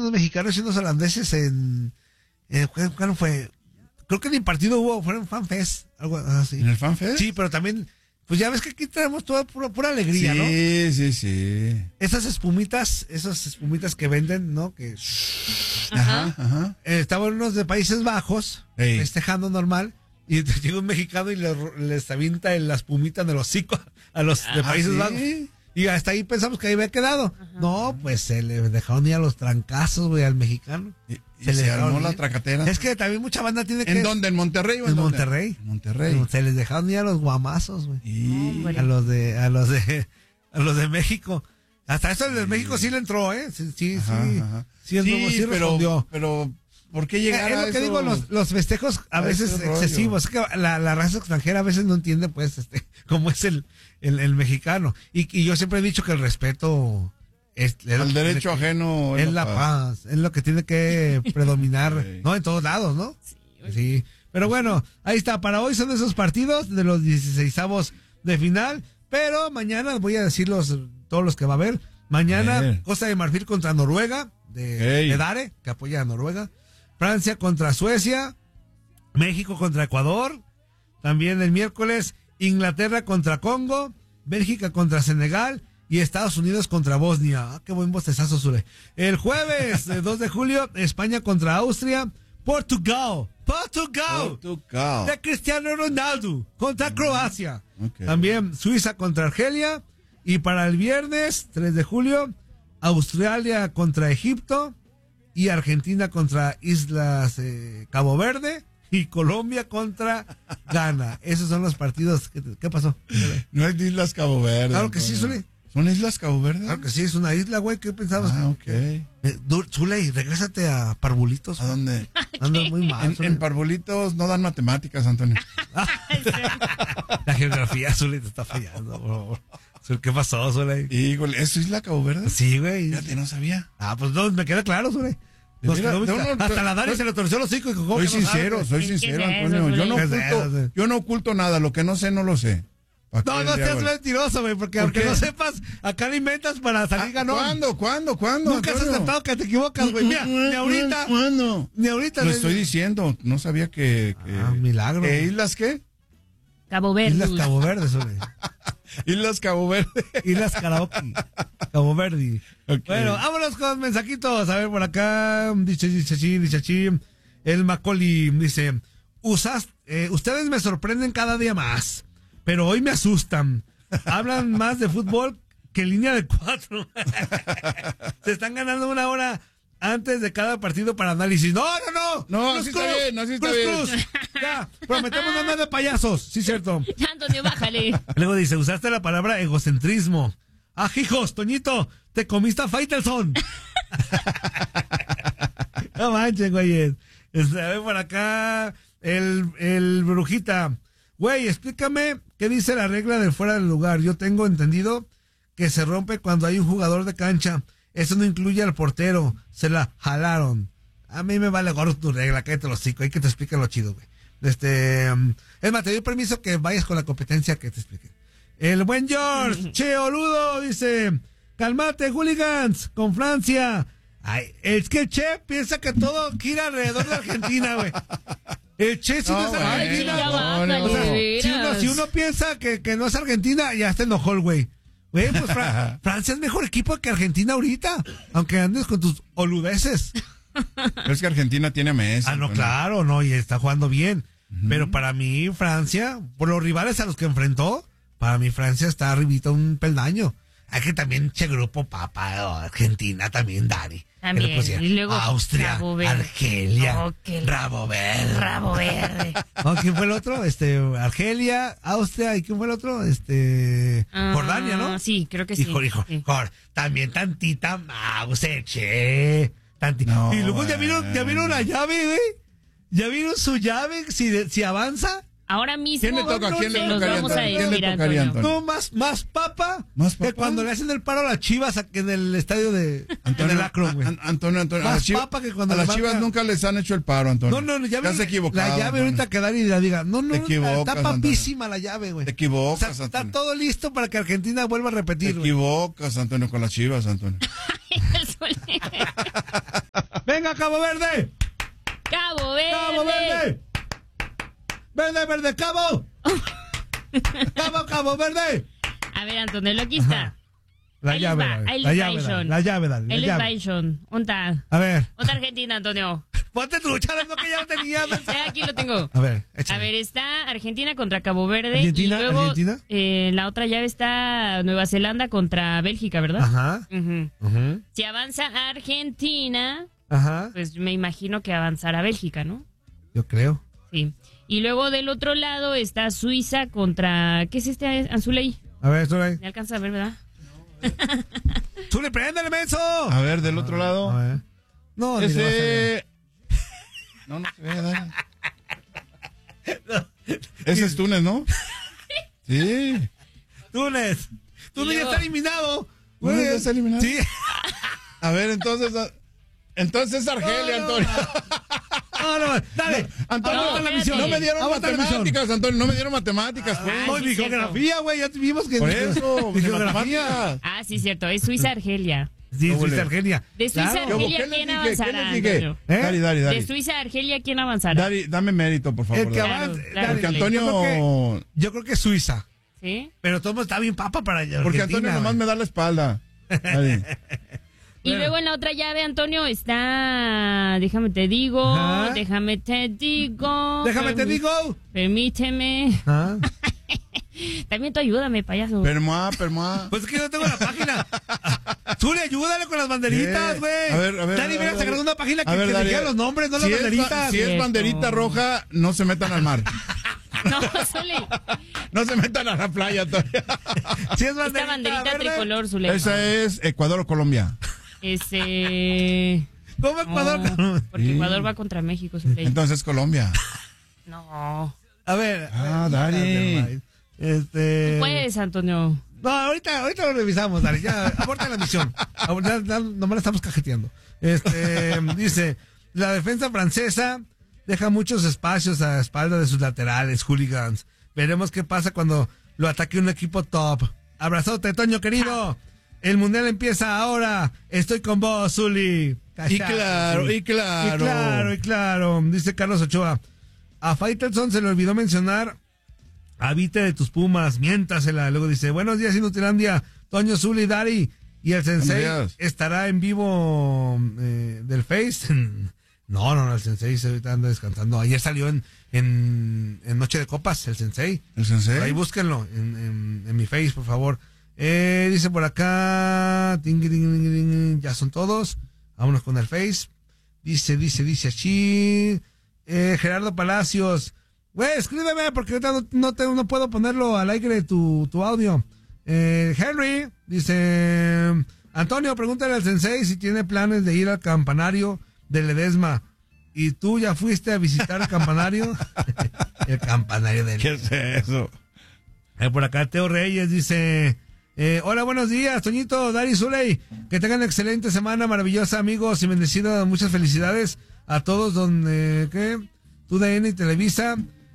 unos mexicanos y unos holandeses ¿cuándo fue? Creo que ni partido hubo, fueron FanFest, algo así. ¿En el FanFest? Sí, pero también, pues ya ves que aquí traemos toda pura alegría, ¿no? Sí. Esas espumitas que venden, ¿no? Que Ajá. estaban unos de Países Bajos, festejando normal, y llega un mexicano y les avienta la espumita en el hocico a los de Países Bajos. Y hasta ahí pensamos que ahí había quedado. Ajá. No, pues se le dejaron ir a los trancazos, güey, al mexicano. Y se armó la tracatera. Es que también mucha banda tiene que... ¿En dónde? ¿En Monterrey o en dónde? Monterrey. En Monterrey. Se les dejaron ir a los guamazos, güey. A los de México. Hasta eso el de México sí le entró, ¿eh? Sí, ajá. Sí, respondió. Pero ¿por qué llegar a eso? Es lo que digo, los festejos a veces excesivos. Es que la raza extranjera a veces no entiende, pues, cómo es el mexicano. Y yo siempre he dicho que el respeto es el derecho ajeno es la paz. Es lo que tiene que predominar, ¿no? En todos lados, ¿no? Sí. Pero bueno, ahí está. Para hoy son esos partidos de los 16avos de final. Pero mañana voy a decir todos los que va a haber. Mañana, Costa de Marfil contra Noruega, de Dare, que apoya a Noruega. Francia contra Suecia. México contra Ecuador. También el miércoles, Inglaterra contra Congo. Bélgica contra Senegal. Y Estados Unidos contra Bosnia. Ah, qué buen bostezazo, Zule. El jueves, 2 de julio, España contra Austria. Portugal. De Cristiano Ronaldo contra Croacia. También Suiza contra Argelia. Y para el viernes, 3 de julio, Australia contra Egipto. Y Argentina contra Islas Cabo Verde. Y Colombia contra Ghana. Esos son los partidos. ¿Qué pasó? No es Islas Cabo Verde. Claro que sí, Zule. ¿Son Islas Cabo Verde? Claro que sí, es una isla, güey. ¿Qué pensabas? Ah, ok. Zuley, regrésate a Parvulitos. ¿A dónde? Andas muy mal. En Parvulitos no dan matemáticas, Antonio. La geografía, Zuley, te está fallando, por favor. ¿Qué pasó, Zuley? Híjole, ¿es Isla Cabo Verde? Sí, güey. Fíjate, no sabía. Pues no, me queda claro, Zuley. Hasta la Dani se le torció los hocico. Soy sincero, Antonio. Yo no oculto nada. Lo que no sé, no lo sé. No seas mentiroso, güey, porque aunque no sepas, acá le inventas para salir ganón. ¿Cuándo? Nunca has aceptado que te equivocas, güey. Mira, ni ahorita. ¿Cuándo? Ni ahorita. Lo estoy diciendo, no sabía que... milagro. ¿Islas qué? Cabo Verde. Islas Cabo Verde, güey. Islas Cabo Verde. Islas Karaoke. Cabo Verde. Okay. Bueno, vámonos con mensajitos. A ver, por acá, dice el Macaulay dice, ustedes me sorprenden cada día más. Pero hoy me asustan. Hablan más de fútbol que línea de 4. Se están ganando una hora antes de cada partido para análisis. No. No, así está bien. Cruz. Ya, prometemos no andar de payasos. Sí, cierto. Antonio, bájale. Luego dice, usaste la palabra egocentrismo. Ah, hijos, Toñito, te comiste a Faitelson. No manches, güey. A ver, por acá, el Brujita. Güey, explícame qué dice la regla de fuera del lugar. Yo tengo entendido que se rompe cuando hay un jugador de cancha. Eso no incluye al portero. Se la jalaron. A mí me vale gorro tu regla. Cállate los hocico. Hay que te explique lo chido, güey. Es más, te doy permiso que vayas con la competencia que te explique. El buen George, Che Oludo, dice, cálmate, hooligans, con Francia. Ay, es que el Che piensa que todo gira alrededor de Argentina, güey. El Che si no es Argentina. Si uno piensa que no es Argentina, ya está enojó el güey. Güey, pues Francia es mejor equipo que Argentina ahorita, aunque andes con tus oludeces. Pero es que Argentina tiene a Messi. No, claro, no, y está jugando bien. Pero para mí, Francia, por los rivales a los que enfrentó, para mí Francia está arribita un peldaño. Hay que también grupo papa, Argentina también, Dani. También. Y luego Austria, Argelia, Rabo Verde. ¿Quién fue el otro? Argelia, Austria, ¿y quién fue el otro? Jordania, ¿no? Sí, creo que sí. Hijo, también tantita mouse, Che. No, y luego ya vieron la llave, güey. ¿Ya vieron su llave? Si avanza. Ahora mismo. ¿Quién le toca? ¿Quién le tocaría, Antonio? No, más papa. Que cuando le hacen el paro a las Chivas en el estadio de Akron, güey. Antonio. Más papa que cuando a las Chivas nunca les han hecho el paro, Antonio. No, ya se equivocado. La llave ahorita que Dani la diga. No, está papísima Antonio. La llave, güey. Te equivocas, Antonio. Está todo listo para que Argentina vuelva a repetir, Te equivocas, Antonio, con las Chivas, Antonio. Cabo Verde. Cabo Verde. Cabo Verde. Verde, verde, Cabo. Cabo Verde. A ver, Antonio, aquí está. La Ahí llave, les va, dale. ahí La les llave, va, dale. Sean. La llave, dale. Él La es llave. Baishon. ¿Onta? A ver. ¿Onta Argentina, Antonio? Ponte trucha, es lo que ya tenía. Aquí lo tengo. A ver, A échale. ver, está Argentina contra Cabo Verde. Argentina, y luego, Argentina. la otra llave está Nueva Zelanda contra Bélgica, ¿verdad? Ajá. Ujú. Ajá. Si avanza Argentina, Ajá. pues me imagino que avanzará Bélgica, ¿no? Yo creo. Sí. Y luego del otro lado está Suiza contra... ¿Qué es este, Anzuley? A ver, esto ahí. ¿Me alcanza a ver, verdad? ¡Zuli, préndele, menso! A ver, del otro lado. A ver. No, ni le vas a ver. Ese. No se ve, dale. Ese es Túnez, ¿no? Sí. Túnez. Túnez ya luego- está eliminado. ¿Túnez ya está eliminado? Sí. A ver, entonces. Entonces Argelia, No, Antonio. No, dale. Antonio, Aborta la espérate. misión. no me dieron Aborta la misión. matemáticas, Antonio. No me dieron matemáticas, pues. No, sí, mi cierto. geografía, güey. Ya vimos que. Por eso, Mi de geografía. matemáticas. Ah, sí, cierto. Es Suiza-Argelia. Sí, No, Suiza, vale. Argelia. De Suiza, Claro. Argelia, ¿Qué les ¿quién dije? avanzará, ¿Qué les dije? Antonio? ¿Eh? Dale, dale, De dale. Suiza-Argelia, ¿quién avanzará? Dame mérito, por favor. El que dale. avance. Claro, dale. Porque Antonio. Yo creo que Suiza. ¿Sí? Pero todo está bien papa para allá. Porque Antonio nomás me da la espalda. Dale. Y luego en la otra llave, Antonio, está... Déjame te digo, Ajá. déjame te digo. Déjame te digo. Permíteme. Ah. También tú ayúdame, payaso. Permoa. Pues es que yo no tengo la página. Zuli, ayúdale con las banderitas, ¿Qué? güey. A ver. Dani, hubiera sacado una página que, A ver, que dale. dijera los nombres, no Si las es banderitas. Si es Cierto. banderita roja, no se metan al mar. No, Zuli. No se metan a la playa, Antonio. Si es Esta banderita verde. tricolor, Zuli. Esa es Ecuador o Colombia. ¿Cómo Ecuador? No, porque Sí. Ecuador va contra México, Zuli. Entonces Colombia. No. A ver. Dale. Puedes, Antonio. No, ahorita lo revisamos, Dani. Ya, aborta la misión. Nomás la estamos cajeteando. Dice, la defensa francesa deja muchos espacios a la espalda de sus laterales, hooligans. Veremos qué pasa cuando lo ataque un equipo top. Abrazote, Toño querido. El mundial empieza ahora. Estoy con vos, Zuli. Y claro. Dice Carlos Ochoa. A Faitelson se le olvidó mencionar a Vite de tus Pumas. Miéntasela. Luego dice, buenos días, Inutilandia. Toño, Zuli, Dari. Y el Sensei Buenos días. estará en vivo del Face. No, el Sensei ahorita anda descansando. Ayer salió en Noche de Copas, el Sensei. ¿El Sensei? Por ahí búsquenlo en mi Face, por favor. Dice por acá, ya son todos. Vámonos con el Face. Dice así. Gerardo Palacios. Güey, escríbeme porque ahorita no puedo ponerlo al aire tu audio. Henry dice, Antonio, pregúntale al Sensei si tiene planes de ir al campanario de Ledesma. ¿Y tú ya fuiste a visitar el campanario? El campanario de ¿Qué es eso? Por acá Teo Reyes dice, hola, buenos días, Toñito, Dari, Zuley, que tengan excelente semana, maravillosa, amigos, y bendecida, muchas felicidades a todos, TUDN y Televisa,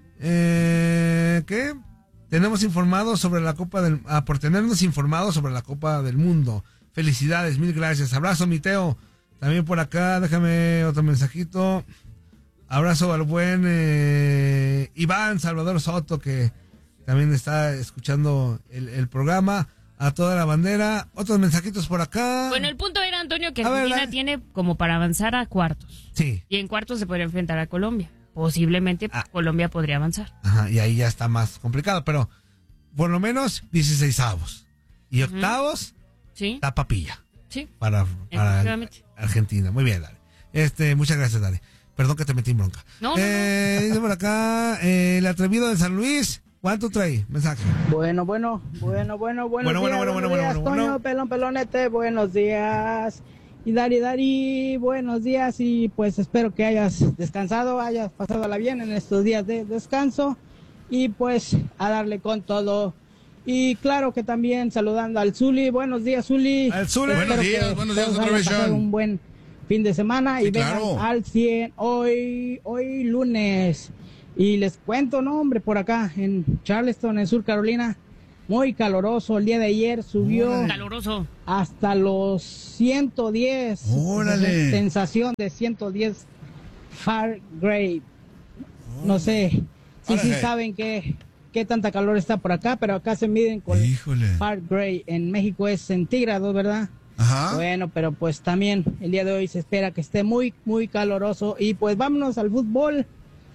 tenemos informados sobre la Copa por tenernos informados sobre la Copa del Mundo, felicidades, mil gracias, abrazo, mi Teo, también por acá, déjame otro mensajito, abrazo al buen Iván Salvador Soto, que también está escuchando el programa, a toda la bandera. Otros mensajitos por acá. Bueno, el punto era, Antonio, que A ver, Argentina dale. tiene como para avanzar a cuartos. Sí. Y en cuartos se podría enfrentar a Colombia. Posiblemente Colombia podría avanzar. Ajá, y ahí ya está más complicado, pero por lo menos 16avos. Y octavos, Sí, está papilla. sí. Para Efectivamente. Argentina. Muy bien, Dani. Muchas gracias, Dani. Perdón que te metí en bronca. No. Dice por acá, el atrevido de San Luis. ¿Cuánto trae? Mensaje. Bueno, buenos días, Toño, pelonete, buenos días. Y Dari, buenos días, y pues espero que hayas descansado, hayas pasado bien en estos días de descanso, y pues a darle con todo. Y claro que también saludando al Zuli, buenos días, Zuli. Al Zuli. Buenos días otra vez, pasar Sean. un buen fin de semana Sí, y vengan claro. al 100 hoy lunes. Y les cuento, no hombre, por acá en Charleston, en Sur Carolina, muy caloroso. El día de ayer subió caloroso hasta los 110. ¡Órale! Sensación de 110 Fahrenheit. No sé si sí saben qué tanta calor está por acá, pero acá se miden con Fahrenheit. En México es centígrados, ¿verdad? Ajá. Bueno, pero pues también el día de hoy se espera que esté muy, muy caloroso. Y pues vámonos al fútbol.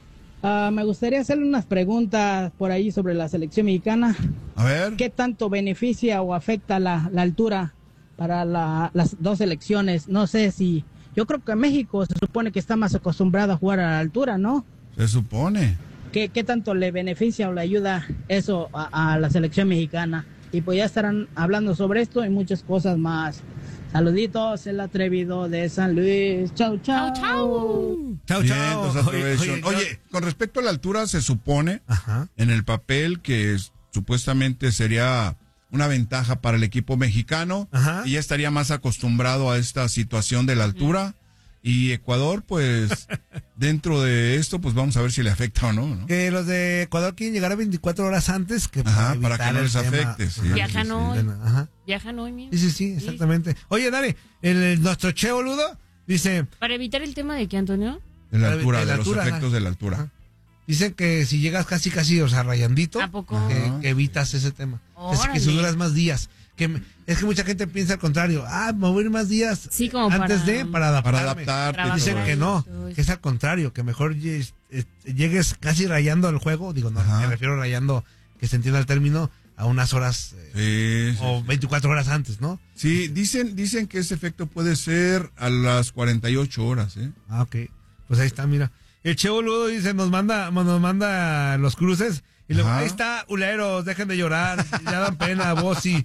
Me gustaría hacerle unas preguntas por ahí sobre la selección mexicana. A ver. ¿Qué tanto beneficia o afecta la altura para las dos selecciones? No sé si... Yo creo que México se supone que está más acostumbrado a jugar a la altura, ¿no? Se supone. ¿Qué tanto le beneficia o le ayuda eso a la selección mexicana? Y pues ya estarán hablando sobre esto y muchas cosas más. Saluditos, el atrevido de San Luis. Chau, chau. Chau, chau. Chao, chao. Oye, con respecto a la altura, se supone en el papel que supuestamente sería una ventaja para el equipo mexicano y ya estaría más acostumbrado a esta situación de la altura. Y Ecuador, pues, dentro de esto, pues vamos a ver si le afecta o no. Que los de Ecuador quieren llegar a 24 horas antes que para que no les afecte. Sí, Viajan hoy. Viajan hoy, mira. Sí, exactamente. Oye, Dani, nuestro Che Boludo dice... Para evitar el tema de que, Antonio... De la altura, de los efectos de la altura. Dicen que si llegas casi, o sea, rayandito, ¿A poco? que evitas ese tema. Es que si duras más días. Es que mucha gente piensa al contrario. Me voy a ir más días como antes para adaptarte. Dicen que no, que es al contrario, que mejor llegues casi rayando el juego. Digo, no, me refiero rayando, que se entienda el término, a unas horas o 24 horas antes, ¿no? Sí, dicen que ese efecto puede ser a las 48 horas, ¿eh? Ok. Pues ahí está, mira. El Che Boludo dice, nos manda los cruces. Y luego, ahí está, uleros, dejen de llorar, ya dan pena, vos y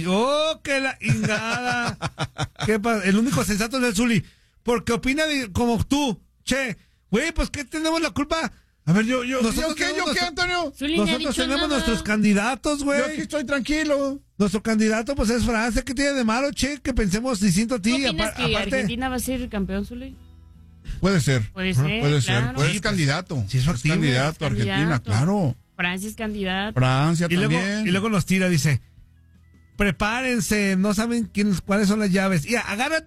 que la ingada. ¿Qué pasa? El único sensato es el Zuli, porque opina como tú, Che, güey, pues ¿qué tenemos la culpa? A ver, yo ¿qué, Antonio? Nosotros tenemos nuestros candidatos, güey. Yo aquí estoy tranquilo. Nuestro candidato, pues es Francia, ¿qué tiene de malo, Che? Que pensemos distinto a ti. ¿No opinas que Argentina va a ser campeón, Zuli? Puede ser. Puede ser. Claro. Pues es candidato. Sí, es candidato a Argentina, claro. Francia es candidato. Francia también. Y luego nos tira, dice, prepárense, no saben cuáles son las llaves. Y agarra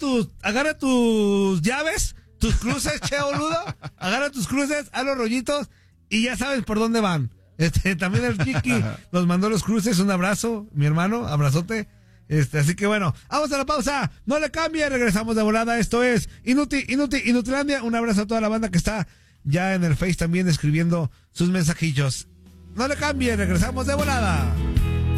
tus llaves, tus cruces, Che Boludo. Agarra tus cruces, haz los rollitos y ya sabes por dónde van. También el Kiki nos mandó los cruces, un abrazo, mi hermano, abrazote. Así que bueno, vamos a la pausa, no le cambie, regresamos de volada. Esto es Inutilandia. Un abrazo a toda la banda que está ya en el Face también escribiendo sus mensajillos. No le cambie, regresamos de volada.